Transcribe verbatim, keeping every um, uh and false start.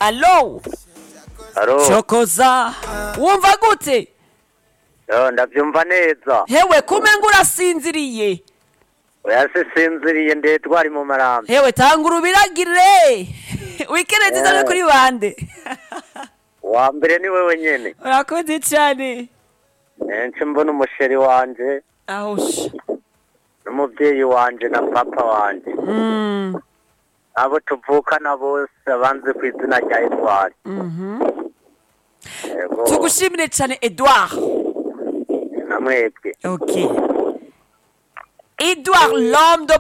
Allo Alo. Chokoza wumva gute? Yo ndavyumva neza. Hewe kumenga urasinziriye. Oya sisinziriye ndetwari mu marambi. Hewe tangura ubiragire. Weekend nziza no kuri bande. Wa mbere ni wewe nyene. Urakoze cyane. Nce mbona umusheri wanje. Ahusha. N'umuvyeyi wanje na papa wanje. Mm. Abo tuvukana bose banze ku izina rya Edouard. Mhm. Yego. Tugushimire cyane Edouard. Namwebwe. OK. Edouard l'homme de